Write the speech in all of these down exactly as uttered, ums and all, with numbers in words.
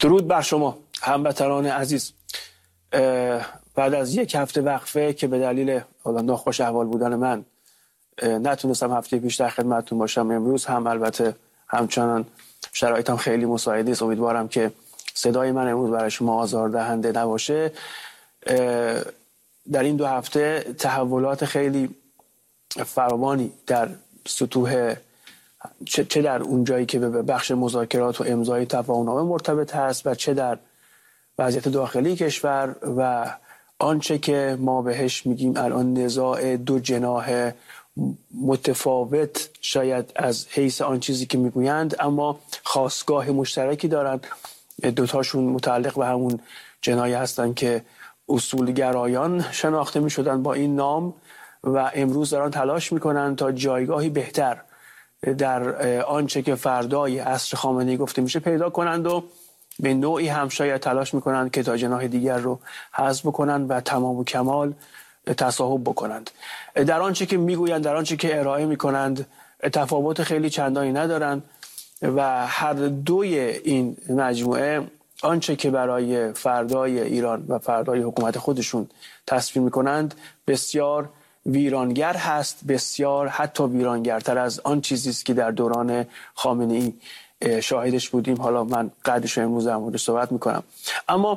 درود بر شما هموطنان عزیز. بعد از یک هفته وقفه که به دلیل ناخوش احوال بودن من نتونستم هفته پیش در خدمتتون باشم، امروز هم البته همچنان شرایطم خیلی مساعد نیست. امیدوارم که صدای من امروز برای شما آزاردهنده نباشه. در این دو هفته تحولات خیلی فراوانی در سطوح چه در اون جایی که به بخش مذاکرات و امضای تفاهم‌نامه مرتبط هست و چه در وضعیت داخلی کشور و آنچه که ما بهش میگیم الان نزاع دو جناح متفاوت، شاید از حیث آن چیزی که میگویند اما خاستگاه مشترکی دارند. دوتاشون متعلق به همون جناحی هستند که اصولگرایان شناخته میشدن با این نام و امروز دارن تلاش میکنن تا جایگاهی بهتر در آنچه که فردای عصر خامنه‌ای گفته میشه پیدا کنند و به نوعی هم شاید تلاش میکنند که تا جناح دیگر رو حذف بکنند و تمام و کمال تصاحب بکنند. در آنچه که میگویند، در آنچه که ارائه میکنند تفاوت خیلی چندانی ندارند و هر دوی این مجموعه آنچه که برای فردای ایران و فردای حکومت خودشون تصویر میکنند بسیار ویرانگر هست، بسیار حتی ویرانگرتر از آن چیزی است که در دوران خامنه‌ای شاهدش بودیم. حالا من قدرش امروز در موردش صحبت میکنم، اما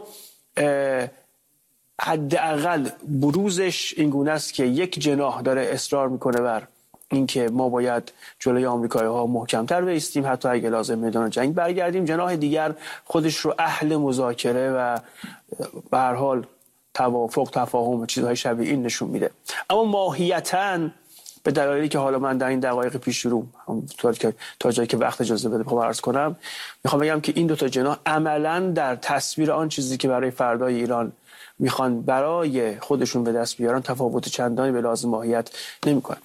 حداقل بروزش این گونه است که یک جناح داره اصرار میکنه بر اینکه ما باید جلوی آمریکایی‌ها محکم‌تر بایستیم، حتی اگه لازم میدان جنگ برگردیم. جناح دیگر خودش رو اهل مذاکره و به هر حال توافق، تفاهم و چیزهای شبیه این نشون میده. اما ماهیتاً به دلایلی که حالا من در این دقایق پیش رو تا جایی که وقت اجازه بده بخوام عرض کنم، میخوام بگم که این دو تا جناح عملاً در تصویر آن چیزی که برای فردای ایران میخوان برای خودشون به دست بیارن تفاوت چندانی به لحاظ ماهیت نمیکنن.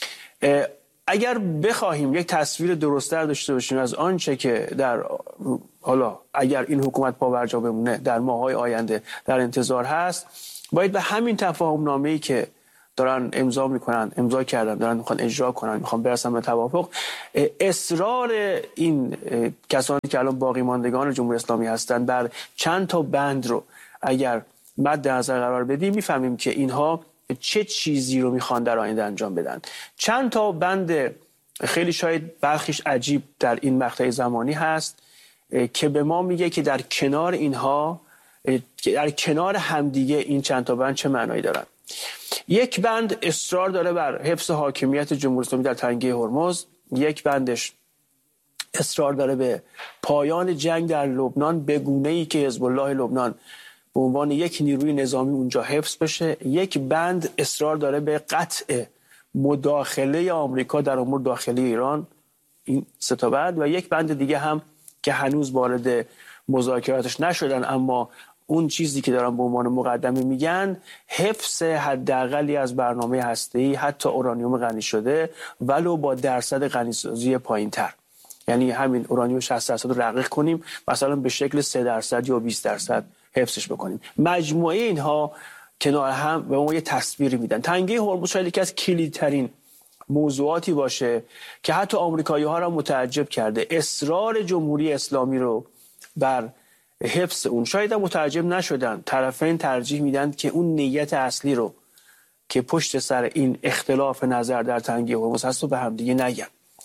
اگر بخواهیم یک تصویر درست‌تر داشته باشیم از آنچه که در حالا اگر این حکومت پابرجا بمونه در ماه‌های آینده در انتظار هست، باید به همین تفاهم نامه‌ای که دارن امضا میکنن، امضا کردن، دارن میخوان اجرا کنن، میخوان برسن به توافق، اصرار این کسانی که الان باقی ماندگان جمهوری اسلامی هستند بر چند تا بند رو اگر مد نظر قرار بدیم، میفهمیم که اینها چه چیزی رو میخوان در آینده انجام بدن. چند تا بند خیلی شاید برخیش عجیب در این مقطع زمانی هست که به ما میگه که در کنار اینها، در کنار همدیگه این چند تا بند چه معنایی دارن. یک بند اصرار داره بر حفظ حاکمیت جمهوری اسلامی در تنگه هرمز، یک بندش اصرار داره به پایان جنگ در لبنان به گونه‌ای که حزب الله لبنان به عنوان یک نیروی نظامی اونجا حفظ بشه، یک بند اصرار داره به قطع مداخله آمریکا در امور داخلی ایران، این سه تا بند، و یک بند دیگه هم که هنوز وارد مذاکراتش نشدن اما اون چیزی که دارن به عنوان مقدمه میگن حفظ حداقلی از برنامه هسته‌ای، حتی اورانیوم غنی شده ولو با درصد غنیسازی پایین‌تر، یعنی همین اورانیوم شصت درصد رو رقیق کنیم مثلا به شکل سه درصد یا بیست درصد حفظش بکنیم. مجموعه اینها کنار هم به ما یه تصویری میدن. تنگه هرمز شاید یکی از کلیدترین موضوعاتی باشه که حتی آمریکایی‌ها را متعجب کرده. اصرار جمهوری اسلامی رو بر حفظ اون، شاید هم متعجب نشدن، طرفین ترجیح میدن که اون نیت اصلی رو که پشت سر این اختلاف نظر در تنگه هرمز هست رو به هم دیگه نگن.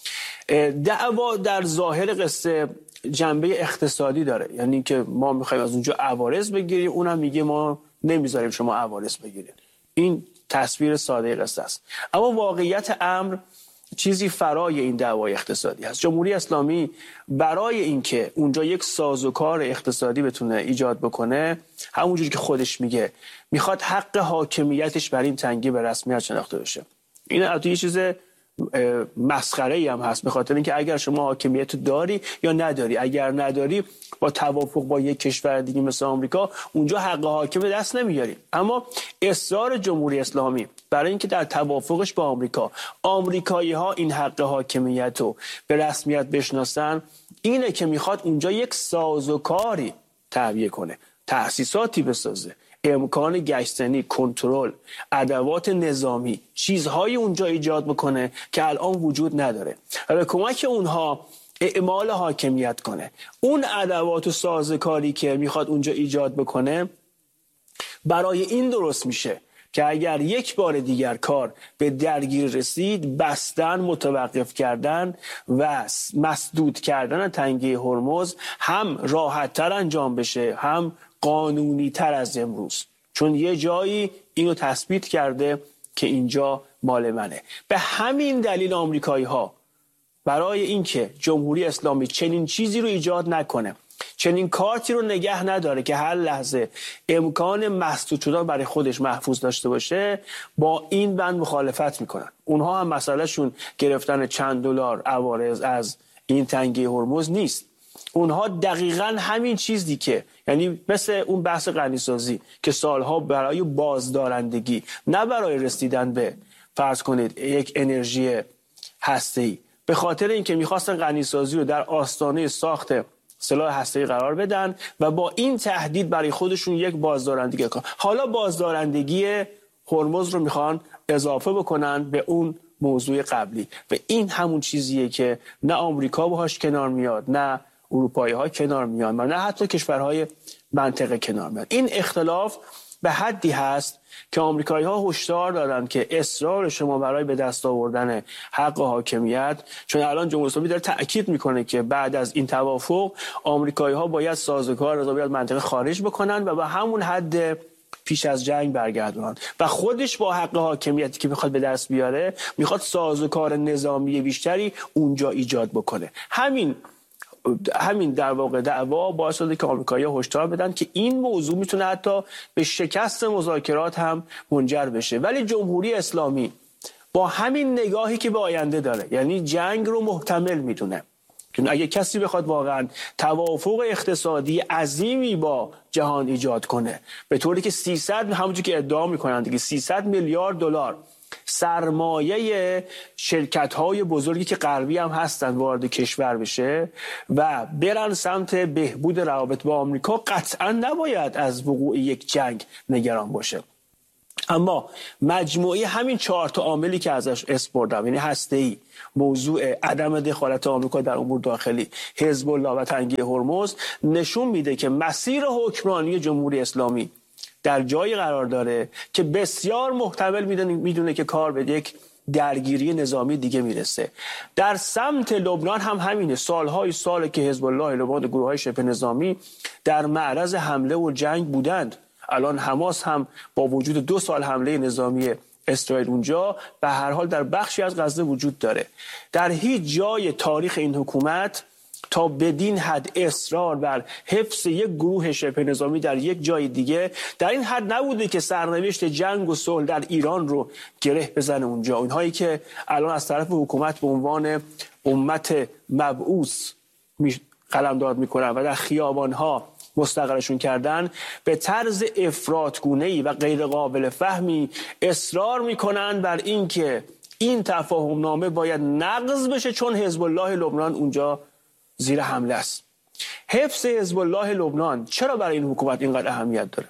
دعوا در ظاهر قصه جنبه اقتصادی داره، یعنی که ما میخوایم از اونجا عوارض بگیریم، اونم میگه ما نمیذاریم شما عوارض بگیرید. این تصویر ساده قصه است، اما واقعیت امر چیزی فرای این دعوای اقتصادی هست. جمهوری اسلامی برای اینکه اونجا یک سازوکار اقتصادی بتونه ایجاد بکنه، همونجوری که خودش میگه میخواد حق حاکمیتش بر این تنگه به رسمیت شناخته بشه. این البته یه چیز مسخره‌ای هم هست، به خاطر اینکه اگر شما حاکمیت داری یا نداری، اگر نداری با توافق با یک کشور دیگه مثل آمریکا اونجا حق حاکم دست نمیاری. اما اصرار جمهوری اسلامی برای اینکه در توافقش با آمریکا آمریکایی‌ها این حق حاکمیت رو به رسمیت بشناسن، اینه که میخواد اونجا یک سازوکاری تعبیه کنه، تأسیساتی بسازه، امکان گشتنی، کنترل، ادوات نظامی، چیزهای اونجا ایجاد بکنه که الان وجود نداره و به کمک اونها اعمال حاکمیت کنه. اون ادوات و سازوکاری که میخواد اونجا ایجاد بکنه برای این درست میشه که اگر یک بار دیگر کار به درگیر رسید، بستن، متوقف کردن و مسدود کردن تنگه هرمز هم راحت تر انجام بشه، هم قانونی تر از امروز، چون یه جایی اینو تثبیت کرده که اینجا مال منه. به همین دلیل آمریکایی ها برای اینکه جمهوری اسلامی چنین چیزی رو ایجاد نکنه، چنین کارتی رو نگه نداره که هر لحظه امکان مسدود شدن برای خودش محفوظ داشته باشه، با این بند مخالفت میکنن. اونها هم مسئلهشون گرفتن چند دلار عوارض از این تنگه هرمز نیست. اونها دقیقاً همین چیزی که، یعنی مثل اون بحث غنیسازی که سالها برای بازدارندگی، نه برای رسیدن به فرض کنید یک انرژی هسته‌ای، به خاطر اینکه میخواستن غنیسازی رو در آستانه ساخت سلاح هسته‌ای قرار بدن و با این تهدید برای خودشون یک بازدارندگی کنن. حالا بازدارندگی هرمز رو میخوان اضافه بکنن به اون موضوع قبلی و این همون چیزیه که نه آمریکا باهاش کنار میاد، نه اروپایی ها کنار میان و نه حتی کشورهای منطقه کنار میان. این اختلاف به حدی هست که آمریکایی ها هشدار دادن که اصرار شما برای به دست آوردن حق حاکمیت، چون الان جمهوری اسلامی داره تاکید میکنه که بعد از این توافق آمریکایی ها باید سازوکار رو از منطقه خارج بکنن و به همون حد پیش از جنگ برگردونن و خودش با حق حاکمیتی که میخواد به دست بیاره میخواد سازوکار نظامی بیشتری اونجا ایجاد بکنه. همین همین در واقع دعوا باعث شده که آمریکایی‌ها هشدار بدن که این موضوع میتونه حتی به شکست مذاکرات هم منجر بشه. ولی جمهوری اسلامی با همین نگاهی که به آینده داره، یعنی جنگ رو محتمل میدونه، که اگه کسی بخواد واقعا توافق اقتصادی عظیمی با جهان ایجاد کنه به طوری که سیصد، همونجوری که ادعا میکنن دیگه، سیصد میلیارد دلار سرمایه شرکت‌های بزرگی که غربی هم هستن وارد کشور بشه و برن سمت بهبود روابط با آمریکا، قطعا نباید از وقوع یک جنگ نگران باشه. اما مجموعی همین چهار تا عاملی که ازش اسپردم، یعنی هسته‌ای، موضوع عدم دخالت آمریکا در امور داخلی، حزب الله و تنگه هرمز، نشون میده که مسیر حکمرانی جمهوری اسلامی در جایی قرار داره که بسیار محتمل میدونه که کار به یک درگیری نظامی دیگه میرسه. در سمت لبنان هم همینه. سالهای ساله که حزب الله، لبنان، گروه‌های شبه نظامی در معرض حمله و جنگ بودند. الان حماس هم با وجود دو سال حمله نظامی اسرائیل اونجا به هر حال در بخشی از غزه وجود داره. در هیچ جای تاریخ این حکومت تا بدین حد اصرار بر حفظ یک گروه شبه نظامی در یک جای دیگه در این حد نبوده که سرنوشت جنگ و صلح در ایران رو گره بزنه اونجا. اونهایی که الان از طرف حکومت به عنوان امت مبعوث قلمداد میکنن و در خیابانها مستقرشون کردن، به طرز افراطگونه‌ای و غیر قابل فهمی اصرار میکنن بر این که این تفاهم نامه باید نقض بشه چون حزب الله لبنان اونجا زیر حمله است. حفظ حزب الله لبنان چرا برای این حکومت اینقدر اهمیت داره؟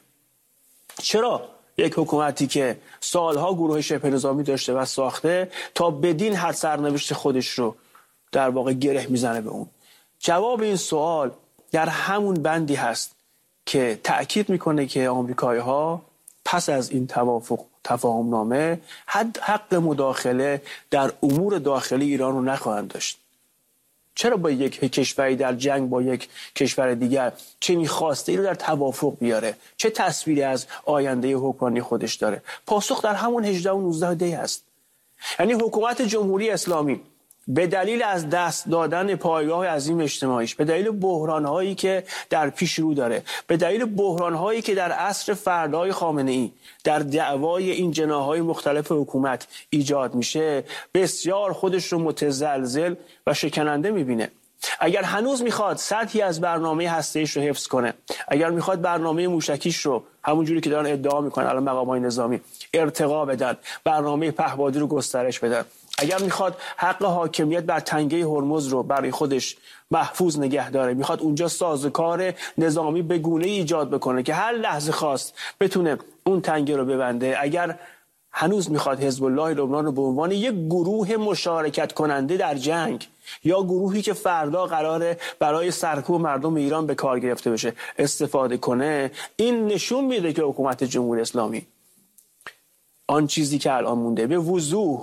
چرا یک حکومتی که سالها گروه شبه نظامی داشته و ساخته تا بدین حد سرنوشت خودش رو در واقع گره میزنه به اون؟ جواب این سوال در همون بندی هست که تأکید میکنه که آمریکایی‌ها پس از این توافق تفاهم نامه حد حق مداخله در امور داخلی ایران رو نخواهند داشت. چرا با یک کشوری در جنگ با یک کشور دیگر چنین خواسته ای رو در توافق بیاره؟ چه تصویری از آینده حکمرانی خودش داره؟ پاسخ در همون هجده و نوزده دی هست. یعنی حکومت جمهوری اسلامی به دلیل از دست دادن پایگاه عظیم اجتماعیش، به دلیل بحران‌هایی که در پیش رو داره، به دلیل بحران‌هایی که در عصر فردای خامنه‌ای در دعوای این جناح‌های مختلف حکومت ایجاد میشه، بسیار خودش رو متزلزل و شکننده میبینه. اگر هنوز میخواد سطحی از برنامه هسته‌ایش رو حفظ کنه، اگر میخواد برنامه موشکیش رو همونجوری که دارن ادعا میکنن الان مقامات نظامی ارتقا بدن، برنامه پهپادی رو گسترش بدن، اگر میخواد حق حاکمیت بر تنگه هرمز رو برای خودش محفوظ نگه داره، میخواد اونجا سازوکار نظامی به گونه ایجاد بکنه که هر لحظه خواست بتونه اون تنگه رو ببنده، اگر هنوز میخواد حزب الله لبنان رو به عنوان یک گروه مشارکت کننده در جنگ یا گروهی که فردا قراره برای سرکوب مردم ایران به کار گرفته بشه استفاده کنه، این نشون میده که حکومت جمهوری اسلامی آن چیزی که الان مونده به وضوح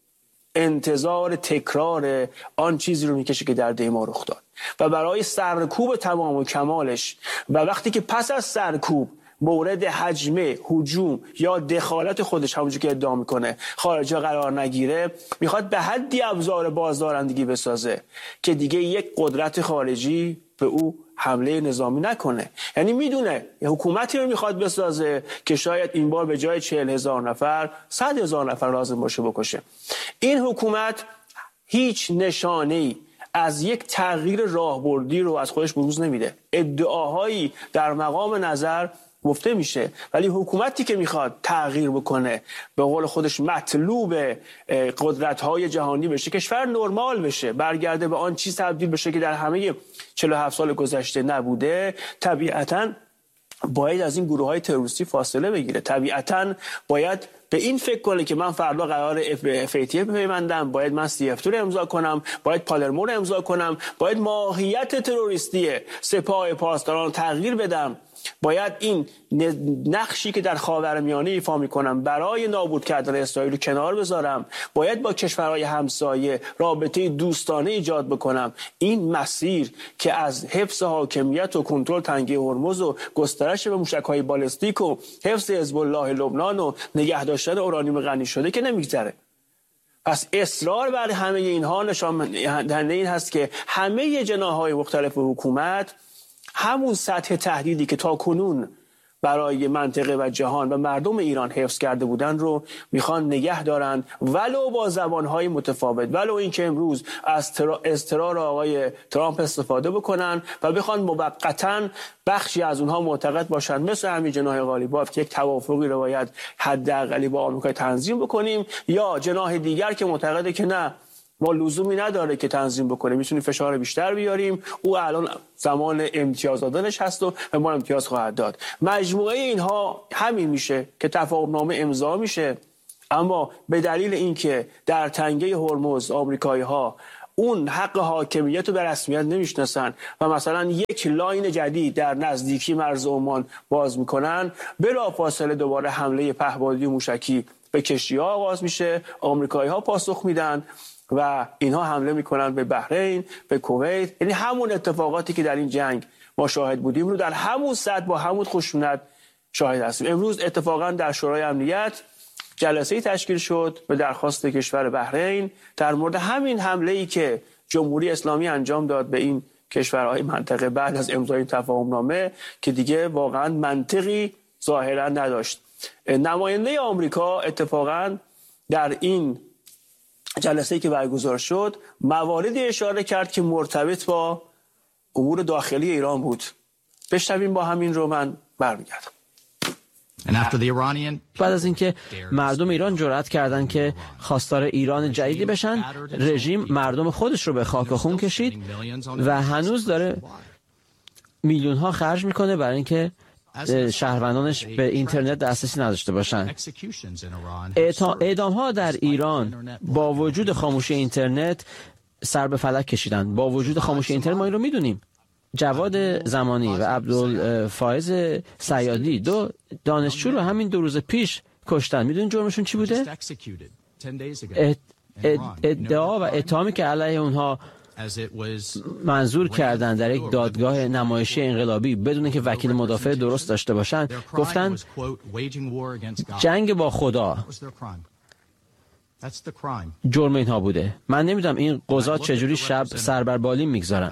انتظار تکرار آن چیزی رو میکشه که در دی ماه رخ داد و برای سرکوب تمام و کمالش و وقتی که پس از سرکوب مورد حجمه، هجوم یا دخالت خودش همونجور که ادعا میکنه خارجا قرار نگیره، میخواد به حدی ابزار بازدارندگی بسازه که دیگه یک قدرت خارجی به او حمله نظامی نکنه. یعنی میدونه حکومتی رو میخواد بسازه که شاید این بار به جای چهل هزار نفر صد هزار نفر لازم باشه بکشه. این حکومت هیچ نشانه‌ای از یک تغییر راهبردی رو از خودش بروز نمیده. ادعاهایی در مقام نظر گفته میشه، ولی حکومتی که میخواد تغییر بکنه، به قول خودش مطلوب قدرت‌های جهانی بشه، کشور نرمال بشه، برگرده به آن چیز تبدیل بشه که در همه چهل و هفت سال گذشته نبوده، طبیعتاً باید از این گروه‌های تروریستی فاصله بگیره. طبیعتاً باید به این فکر کنه که من فردا قرار اف ای تی بپیوندم، باید من سی اف رو امضا کنم، باید پالرمو رو امضا کنم، باید ماهیت تروریستی سپاه پاسداران تغییر بدم، باید این نقشی که در خاورمیانه ایفا میکنم برای نابود کردن اسرائیل رو کنار بذارم، باید با کشورهای همسایه رابطه دوستانه ایجاد بکنم. این مسیر که از حفظ حاکمیت و کنترل تنگه هرمز و گسترش به موشک‌های بالستیک و حفظ حزب الله لبنان و نگه داشتن اورانیوم غنی شده که نمیگذره. پس اصرار بر همه اینها نشان دهنده این هست که همه جناح‌های مختلف حکومت همون سطح تهدیدی که تا کنون برای منطقه و جهان و مردم ایران حفظ کرده بودن رو میخوان نگه دارن، ولو با زبانهای متفاوت، ولو اینکه امروز از اضطرار آقای ترامپ استفاده بکنن و بخوان موقتاً بخشی از اونها معتقد باشن مثل همین جناح غالیباف که یک توافقی رو باید حداقلی با آمریکا تنظیم بکنیم، یا جناح دیگر که معتقده که نه، ما لزومی نداره که تنظیم بکنیم، میتونیم فشار بیشتر بیاریم، او الان زمان امتیاز دادنش هست و به ما امتیاز خواهد داد. مجموعه اینها همین میشه که تفاهمنامه امضا میشه، اما به دلیل اینکه در تنگه هرمز آمریکایی ها اون حق حاکمیت رو به رسمیت نمیشناسن و مثلا یک لاین جدید در نزدیکی مرز عمان باز میکنن، بلافاصله دوباره حمله پهپادی و موشکی به کشتی‌ها آغاز میشه، آمریکایی ها پاسخ میدن و اینها حمله میکنن به بحرین، به کویت. یعنی همون اتفاقاتی که در این جنگ ما شاهد بودیم رو در همون سطح با همون خشونت شاهد هستیم. امروز اتفاقا در شورای امنیت جلسه‌ای تشکیل شد به درخواست کشور بحرین در مورد همین حمله‌ای که جمهوری اسلامی انجام داد به این کشورهای منطقه بعد از امضای تفاهمنامه که دیگه واقعا منطقی ظاهرا نداشت. نماینده آمریکا اتفاقا در این جلسه‌ای که برگزار شد مواردی اشاره کرد که مرتبط با امور داخلی ایران بود. بشنویم با همین رو من برمیگردم. بعد از اینکه مردم ایران جرأت کردند که خواستار ایران جدیدی بشن، رژیم مردم خودش رو به خاک و خون کشید و هنوز داره میلیون ها خرج میکنه برای اینکه شهروندانش به اینترنت دسترسی نداشته باشن. اعدام ها در ایران با وجود خاموشی اینترنت سر به فلک کشیدن. با وجود خاموشی اینترنت ما این رو میدونیم. جواد زمانی و عبدالفائز صیادی دو دانشجو رو همین دو روز پیش کشتن. میدونین جرمشون چی بوده؟ ادعا و اتهامی که علیه اونها منظور کردن در یک دادگاه نمایشی انقلابی بدون که وکیل مدافع درست داشته باشن، گفتن جنگ با خدا جرم اینها بوده. من نمیدونم این قضات چجوری شب سر بر بالین میگذارن.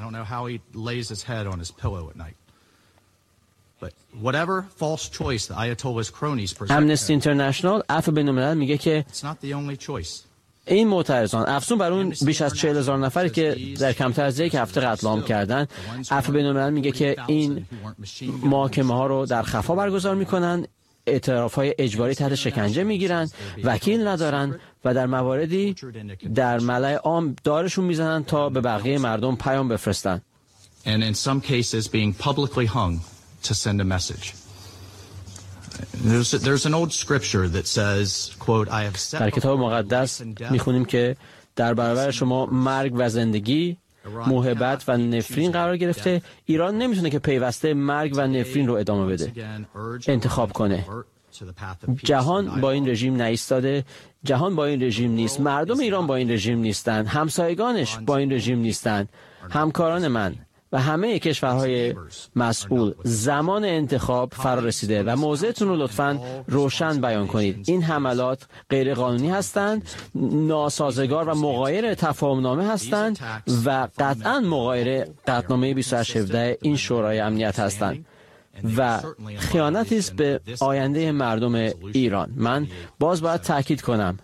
امنستی اینترنشنال عفو بین‌الملل میگه که این معترضان افزون بر اون بیش از چهل هزار نفری که در کمتر از یک هفته قتل عام کردن، عفو بین‌الملل میگه که این محاکمه ها رو در خفا برگزار میکنن، اعتراف های اجباری تحت شکنجه میگیرن، وکیل ندارن و در مواردی در ملأ عام دارشون میزنن تا به بقیه مردم پیام بفرستن. And in some cases being publicly hung to send a message. در کتاب مقدس میخونیم که در برابر شما مرگ و زندگی، موهبت و نفرین قرار گرفته. ایران نمیتونه که پیوسته مرگ و نفرین رو ادامه بده، انتخاب کنه. جهان با این رژیم نایستاده، جهان با این رژیم نیست، مردم ایران با این رژیم نیستند، همسایگانش با این رژیم نیستند. همکاران من و همه کشورهای مسئول، زمان انتخاب فرا رسیده و موضعتون رو لطفاً روشن بیان کنید. این حملات غیر قانونی هستند، ناسازگار و مغایر تفاهمنامه هستند و قطعاً مغایر قطعنامه بیست و هشت هفده این شورای امنیت هستند و خیانتی است به آینده مردم ایران. من باز باید تاکید کنم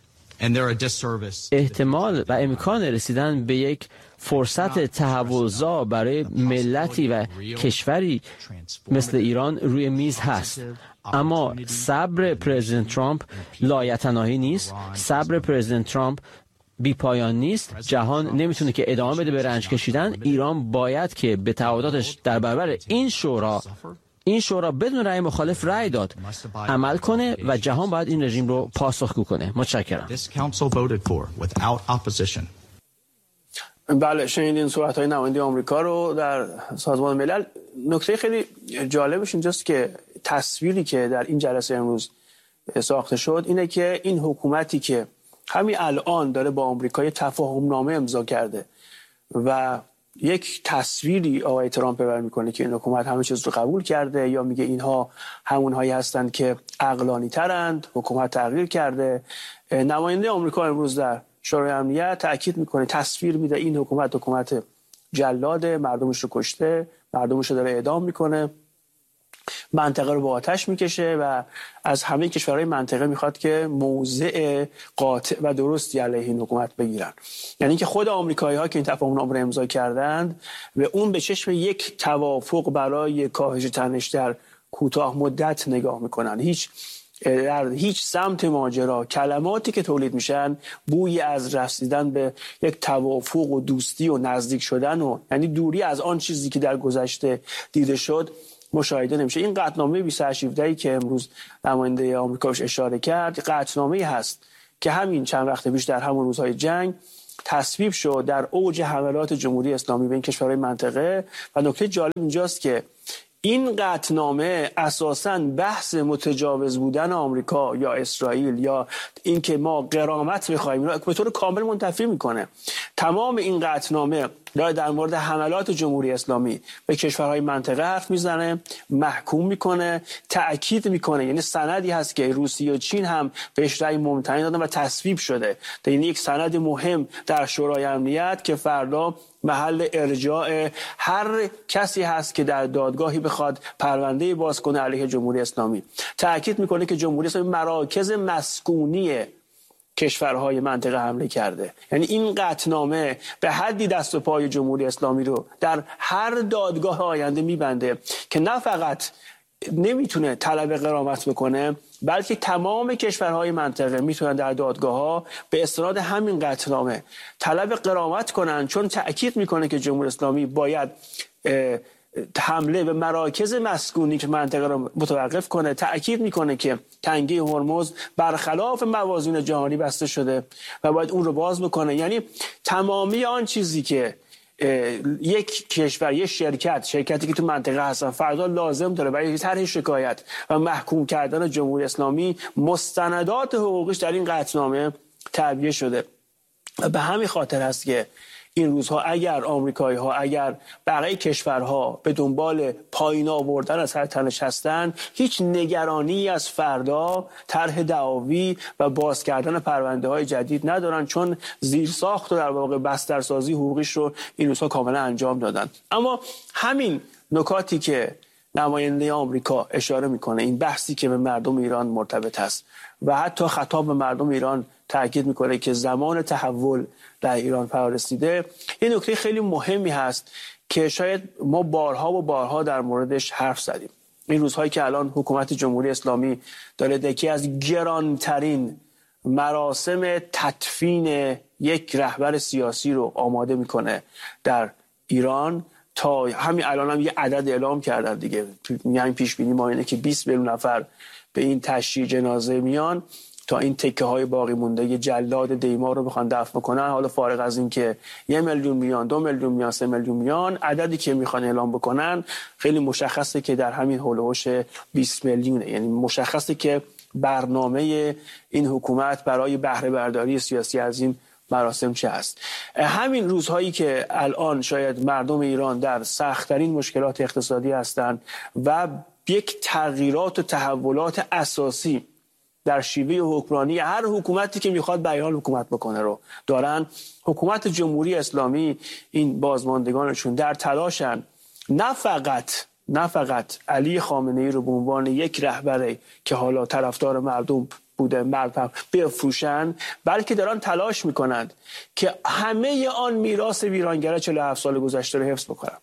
احتمال و امکان رسیدن به یک فرصت تحولزا برای ملتی و کشوری مثل ایران روی میز هست، اما صبر پرزیدنت ترامپ لایتناهی نیست، صبر پرزیدنت ترامپ بی پایان نیست. جهان نمیتونه که ادامه بده به رنج کشیدن. ایران باید که به تعهداتش در برابر این شورا این شورا بدون رأی مخالف رأی داد عمل کنه و جهان باید این رژیم رو پاسخگو کنه. متشکرم. بله، شنیدین صحبت‌های نماینده آمریکا رو در سازمان ملل. نکته خیلی جالبش اینجاست که تصویری که در این جلسه امروز ساخته شد اینه که این حکومتی که همین الان داره با آمریکا تفاهم نامه امضا کرده و یک تصویری آقای ترامپ برمی‌کنه که این حکومت همه چیز رو قبول کرده، یا میگه اینها همونهایی هستند که عقلانی ترند، حکومت تغییر کرده. نماینده آمریکا امروز در شورای امنیت تاکید میکنه، تصویر میده این حکومت حکومت جلاده، مردمش رو کشته، مردمش رو داره اعدام میکنه، منطقه رو با آتش میکشه و از همه کشورهای منطقه میخواد که موضع قاطع و درستی علیه این حکومت بگیرن. یعنی که خود آمریکایی ها که این تفاهم نامه رو امضا کردند و اون به چشم یک توافق برای کاهش تنش در کوتاه مدت نگاه میکنن. هیچ در هیچ سمت ماجرا کلماتی که تولید میشن بوی از رسیدن به یک توافق و دوستی و نزدیک شدن و یعنی دوری از آن چیزی که در گذشته دیده شد مشاهده نمیشه. این قطعنامه بیست و هشت هفده که امروز نماینده آمریکا بهش اشاره کرد، قطعنامه‌ای هست که همین چند وقت پیش در همون روزهای جنگ تصویب شد در اوج حملات جمهوری اسلامی به این کشورهای منطقه. و نکته جالب اینجاست که این قطعنامه اساساً بحث متجاوز بودن آمریکا یا اسرائیل یا اینکه ما غرامت می‌خوایم رو به طور کامل منتفی میکنه. تمام این قطعنامه داره در مورد حملات جمهوری اسلامی به کشورهای منطقه حرف میزنه، محکوم میکنه، تأکید میکنه. یعنی سندی هست که روسیه و چین هم بهش رأی ممتنع دادن و تصویب شده. یعنی یک سند مهم در شورای امنیت که فردا محل ارجاع هر کسی هست که در دادگاهی بخواد پرونده باز کنه علیه جمهوری اسلامی. تأکید میکنه که جمهوری اسلامی مراکز مسکونی کشورهای منطقه حمله کرده. یعنی این قطعنامه به حدی دست و پای جمهوری اسلامی رو در هر دادگاه آینده میبنده که نه فقط نمیتونه طلب غرامت بکنه، بلکه تمام کشورهای منطقه میتونن در دادگاه ها به استناد همین قطعنامه طلب غرامت کنن، چون تأکید میکنه که جمهوری اسلامی باید حمله به مراکز مسکونی که منطقه را متوقف کنه. تأکید میکنه که تنگه هرمز برخلاف موازین جهانی بسته شده و باید اون رو باز بکنه. یعنی تمامی آن چیزی که یک کشور، یک شرکت شرکتی که تو منطقه هستن فردا لازم داره برای طرح شکایت و محکوم کردن جمهوری اسلامی، مستندات حقوقیش در این قطعنامه تعبیه شده. و به همین خاطر است که این روزها اگر آمریکایی ها، اگر بقیه کشورها به دنبال پایین آوردن از هر تنش هستند، هیچ نگرانی از فردا طرح دعاوی و باز کردن پرونده های جدید ندارن، چون زیرساخت و در واقع بسترسازی حقوقیش رو این روزها کاملا انجام دادن. اما همین نکاتی که نماینده آمریکا اشاره میکنه، این بحثی که به مردم ایران مرتبط است و حتی خطاب به مردم ایران تاکید میکنه که زمان تحول در ایران فرا رسیده، این نکته خیلی مهمی هست که شاید ما بارها و بارها در موردش حرف زدیم. این روزهایی که الان حکومت جمهوری اسلامی داره یکی از گرانترین مراسم تدفین یک رهبر سیاسی رو آماده میکنه در ایران تا همین الان هم یه عدد اعلام کردن دیگه، یعنی پیش بینی ما اینه که بیست میلیون نفر به این تشییع جنازه میان تا این تکه های باقی مونده یه جلاد دیمار رو بخوان دفن بکنن. حالا فارغ از این که یه میلیون میان، دو میلیون میان، سه میلیون میان، عددی که میخوان اعلام بکنن خیلی مشخصه که در همین حول و حوش بیست میلیونه. یعنی مشخصه که برنامه این حکومت برای بهره برداری سیاسی از این مراسم چه است. همین روزهایی که الان شاید مردم ایران در سخت‌ترین مشکلات اقتصادی هستند و یک تغییرات و تحولات اساسی در شیوه حکمرانی هر حکومتی که میخواد بیان حکومت بکنه رو دارن، حکومت جمهوری اسلامی این بازماندگانشون در تلاشن نه فقط نه فقط علی خامنه‌ای رو به عنوان یک رهبر که حالا طرفدار مردم بوده مردم بفروشن، بلکه دارن تلاش میکنند که همه آن میراث ویرانگر چهل و هفت سال گذشته رو حفظ بکنن.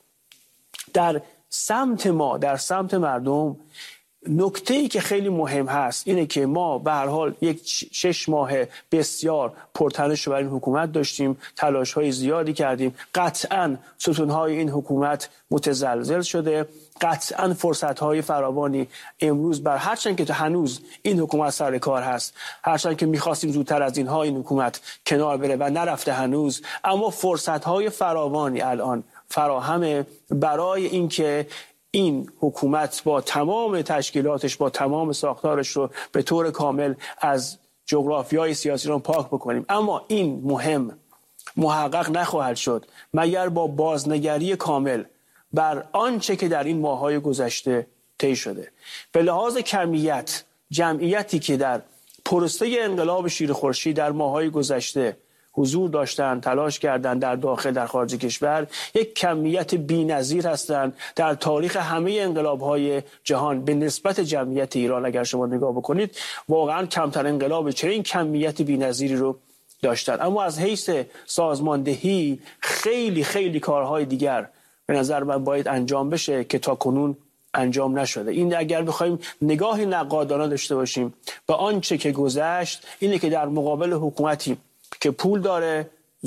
در سمت ما، در سمت مردم، نکته‌ای که خیلی مهم هست اینه که ما به هر حال یک شش ماه بسیار پرتنش رو برای این حکومت داشتیم، تلاش‌های زیادی کردیم، قطعاً ستون‌های این حکومت متزلزل شده، قطعاً فرصت‌های فراوانی امروز بر هرچند که تو هنوز این حکومت سر کار هست، هرچند که می‌خواستیم زودتر از اینها این حکومت کنار بره و نرفته هنوز، اما فرصت‌های فراوانی الان فراهمه برای اینکه این حکومت با تمام تشکیلاتش، با تمام ساختارش رو به طور کامل از جغرافیای سیاسی رو پاک بکنیم. اما این مهم محقق نخواهد شد مگر با بازنگری کامل بر آنچه که در این ماه‌های گذشته طی شده. به لحاظ کمیت، جمعیتی که در پروسه انقلاب شیر خورشید در ماه‌های گذشته حضور داشتن، تلاش کردن در داخل در خارج کشور، یک کمیت بی‌نظیر هستند در تاریخ همه انقلاب‌های جهان. به نسبت جمعیت ایران اگر شما نگاه بکنید واقعا کمتر انقلاب چنین کمیت بی‌نظیری رو داشتن. اما از حیث سازماندهی خیلی خیلی کارهای دیگر به نظر من باید انجام بشه که تا کنون انجام نشده. این اگر بخوایم نگاهی نقادانه داشته باشیم به آنچه که گذشت، اینه که در مقابل حکومتی که پول داره،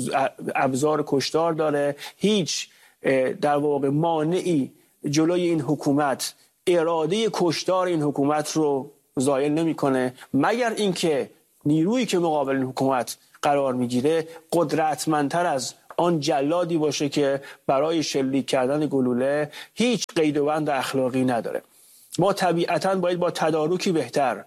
ابزار کشتار داره، هیچ در واقع مانعی جلوی این حکومت اراده کشتار این حکومت رو زایل نمیکنه، مگر اینکه نیرویی که مقابل این حکومت قرار میگیره قدرتمندتر از آن جلادی باشه که برای شلیک کردن گلوله هیچ قید و بند اخلاقی نداره. ما طبیعتاً باید با تدارکی بهتر،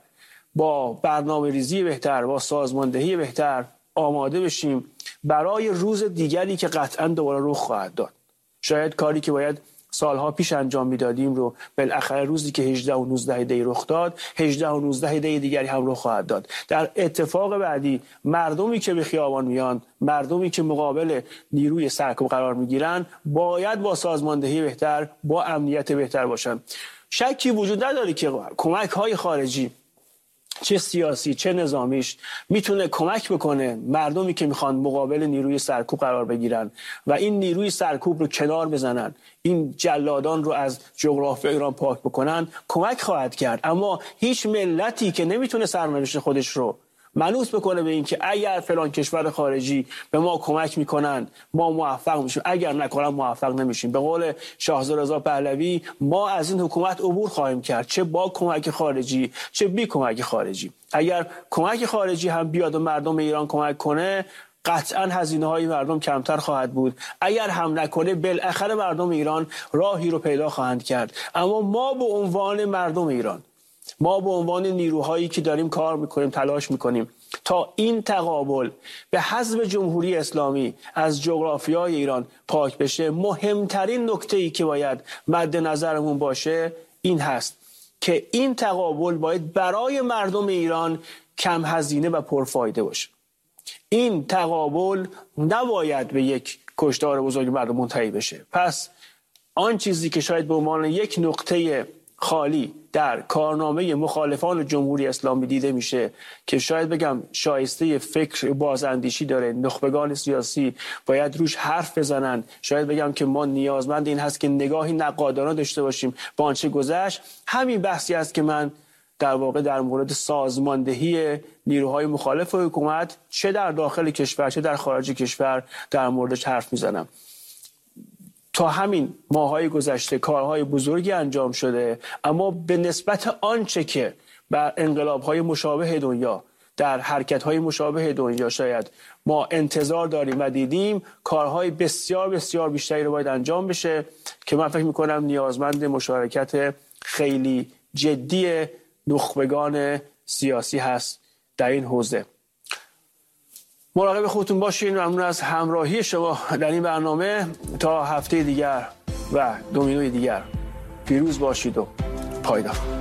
با برنامه ریزی بهتر، با سازماندهی بهتر آماده بشیم برای روز دیگری که قطعاً دوباره رخ خواهد داد. شاید کاری که باید سالها پیش انجام میدادیم رو بالاخره روزی که هجده و نوزده دی رخ داد، هجده و نوزده دی دیگری هم رخ خواهد داد. در اتفاق بعدی مردمی که به خیابان میان، مردمی که مقابل نیروی سرکوب قرار میگیرن، باید با سازماندهی بهتر، با امنیت بهتر باشن. شکی وجود نداره که کمک های خارجی چه سیاسی چه نظامیش میتونه کمک بکنه مردمی که میخوان مقابل نیروی سرکوب قرار بگیرن و این نیروی سرکوب رو کنار بزنن، این جلادان رو از جغرافیای ایران پاک بکنن، کمک خواهد کرد. اما هیچ ملتی که نمیتونه سرنوشت خودش رو منوط بکنه به این که اگر فلان کشور خارجی به ما کمک میکنن ما موفق میشیم، اگر نکنن موفق نمیشیم. به قول شاهزاده رضا پهلوی ما از این حکومت عبور خواهیم کرد، چه با کمک خارجی چه بی کمک خارجی. اگر کمک خارجی هم بیاد و مردم ایران کمک کنه قطعا هزینه های مردم کمتر خواهد بود، اگر هم نکنه بالاخره مردم ایران راهی رو پیدا خواهند کرد. اما ما به عنوان مردم ایران، ما به عنوان نیروهایی که داریم کار میکنیم، تلاش میکنیم تا این تقابل به حزب جمهوری اسلامی از جغرافیای ایران پاک بشه، مهمترین نکته‌ای که باید مد نظرمون باشه این هست که این تقابل باید برای مردم ایران کم هزینه و پرفایده باشه. این تقابل نباید به یک کشتار بزرگ مردم منتهی بشه. پس آن چیزی که شاید به عنوان یک نقطه خالی در کارنامه مخالفان جمهوری اسلامی دیده میشه که شاید بگم شایسته فکر بازاندیشی داره، نخبگان سیاسی باید روش حرف بزنن، شاید بگم که ما نیازمند این هست که نگاهی نقادانه داشته باشیم با آنچه گذشت. همین بحثی است که من در واقع در مورد سازماندهی نیروهای مخالف حکومت چه در داخل کشور چه در خارج کشور در موردش حرف میزنم. تا همین ماهای گذشته کارهای بزرگی انجام شده، اما به نسبت آنچه که بر انقلاب‌های مشابه دنیا در حرکت‌های مشابه دنیا شاید ما انتظار داریم و دیدیم، کارهای بسیار بسیار بیشتری رو باید انجام بشه که من فکر می‌کنم نیازمند مشارکت خیلی جدی نخبگان سیاسی هست در این حوزه. مراقب خودتون باشین. ممنون از همراهی شما در این برنامه. تا هفته دیگر و دومینوی دیگر پیروز باشید و پایدار.